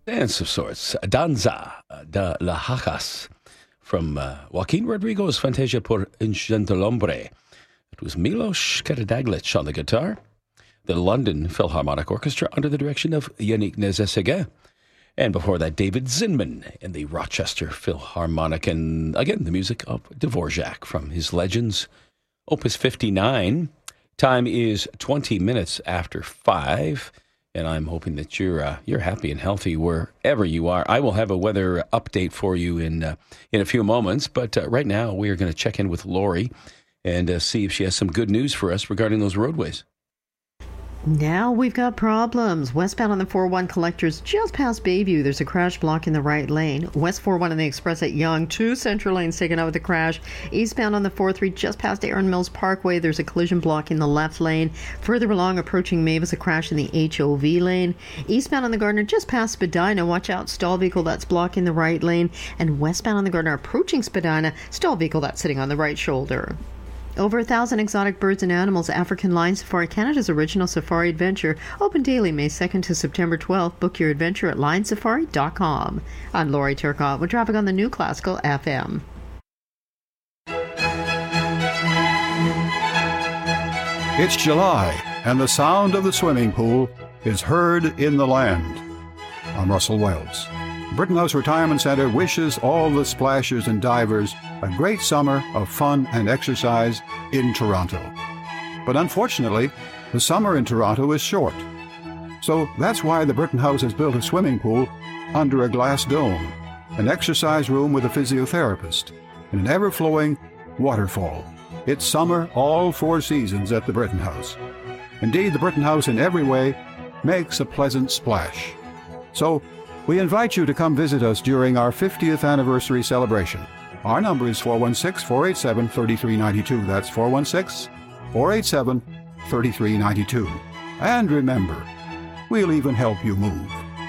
dance of sorts. Danza de la Hajas from Joaquin Rodrigo's Fantasia por un Gentilhombre. It was Milos Karadzic on the guitar. The London Philharmonic Orchestra under the direction of Yannick Nézet-Séguin. And before that, David Zinman in the Rochester Philharmonic. And again, the music of Dvorak from his Legends, Opus 59. Time is 20 minutes after 5. And I'm hoping that you're happy and healthy wherever you are. I will have a weather update for you in a few moments. But right now, we are going to check in with Lori and see if she has some good news for us regarding those roadways. Now we've got problems. Westbound on the 401 Collectors just past Bayview. There's a crash blocking the right lane. West 41 on the Express at Yonge. 2 central lanes taken out with the crash. Eastbound on the 43 just past Erin Mills Parkway. There's a collision blocking the left lane. Further along approaching Mavis, a crash in the HOV lane. Eastbound on the Gardiner just past Spadina. Watch out, stall vehicle that's blocking the right lane. And westbound on the Gardiner approaching Spadina, stall vehicle that's sitting on the right shoulder. Over 1,000 exotic birds and animals, African Lion Safari, Canada's original safari adventure. Open daily, May 2nd to September 12th. Book your adventure at lionsafari.com. I'm Lori Turcotte with traffic on the New Classical FM. It's July, and the sound of the swimming pool is heard in the land. I'm Russell Wells. Britain House Retirement Centre wishes all the splashers and divers a great summer of fun and exercise in Toronto. But unfortunately, the summer in Toronto is short. So that's why the Britain House has built a swimming pool under a glass dome, an exercise room with a physiotherapist, and an ever-flowing waterfall. It's summer all 4 seasons at the Britain House. Indeed, the Britain House in every way makes a pleasant splash. So we invite you to come visit us during our 50th anniversary celebration. Our number is 416-487-3392. That's 416-487-3392. And remember, we'll even help you move.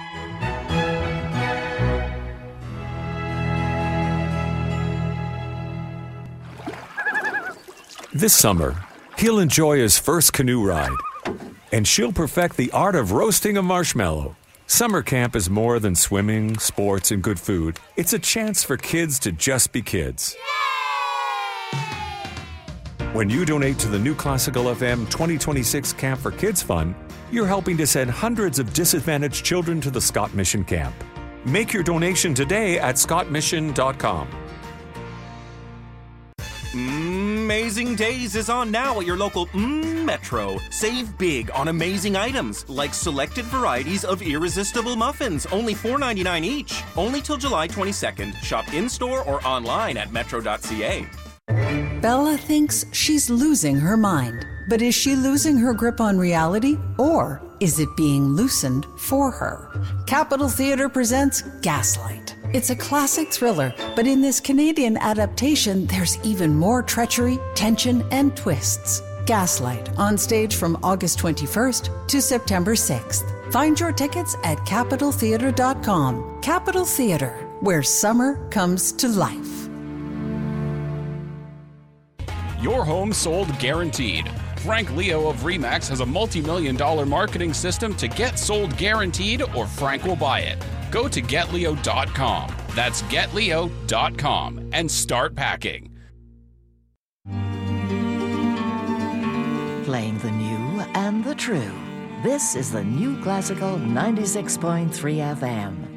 This summer, he'll enjoy his first canoe ride, and she'll perfect the art of roasting a marshmallow. Summer camp is more than swimming, sports, and good food. It's a chance for kids to just be kids. When you donate to the New Classical FM 2026 Camp for Kids Fund, you're helping to send hundreds of disadvantaged children to the Scott Mission Camp. Make your donation today at scottmission.com. Amazing Days is on now at your local Metro. Save big on amazing items like selected varieties of irresistible muffins, only $4.99 each. Only till July 22nd. Shop in-store or online at metro.ca. Bella thinks she's losing her mind. But is she losing her grip on reality? Or is it being loosened for her? Capitol Theatre presents Gaslight. It's a classic thriller, but in this Canadian adaptation, there's even more treachery, tension, and twists. Gaslight, on stage from August 21st to September 6th. Find your tickets at CapitolTheatre.com. Capitol Theatre, where summer comes to life. Your home sold guaranteed. Frank Leo of RE/MAX has a multi-million-dollar marketing system to get sold guaranteed, or Frank will buy it. Go to GetLeo.com. That's GetLeo.com and start packing. Playing the new and the true. This is the New Classical 96.3 FM.